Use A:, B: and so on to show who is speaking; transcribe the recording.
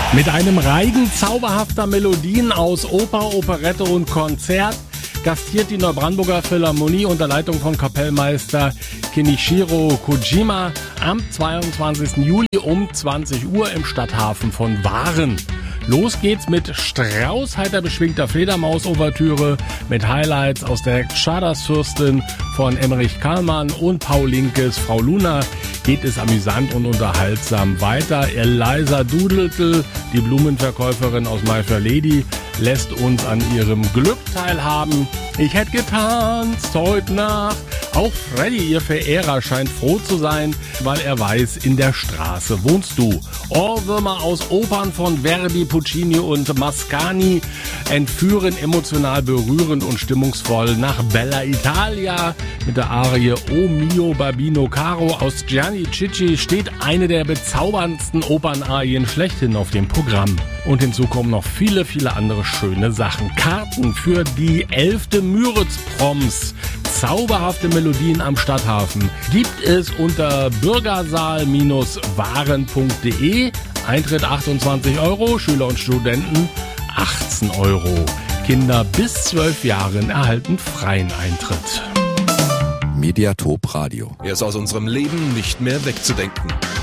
A: Mit einem Reigen zauberhafter Melodien aus Oper, Operette und Konzert gastiert die Neubrandenburger Philharmonie unter Leitung von Kapellmeister Kenichiro Kojima am 22. Juli um 20 Uhr im Stadthafen von Waren. Los geht's mit Strauß heiter beschwingter Fledermaus-Ouvertüre mit Highlights aus der Tschadasfürstin von Emmerich Kallmann und Paul Linkes Frau Luna. Geht es amüsant und unterhaltsam weiter. Eliza Doodletle, die Blumenverkäuferin aus My Fair Lady, lässt uns an ihrem Glück teilhaben. Ich hätte getanzt heute Nacht. Auch Freddy, ihr Verehrer, scheint froh zu sein, weil er weiß, in der Straße wohnst du. Ohrwürmer aus Opern von Verdi, Puccini und Mascagni entführen emotional berührend und stimmungsvoll nach Bella Italia. Mit der Arie O mio Babino Caro aus Gianni Cicci steht eine der bezauberndsten Opernarien schlechthin auf dem Programm. Und hinzu kommen noch viele, viele andere schöne Sachen. Karten für die 11. Müritz-Proms. Zauberhafte Melodien am Stadthafen gibt es unter bürgersaal-waren.de. Eintritt 28 €, Schüler und Studenten 18 €. Kinder bis 12 Jahren erhalten freien Eintritt.
B: Mediatop Radio.
C: Er ist aus unserem Leben nicht mehr wegzudenken.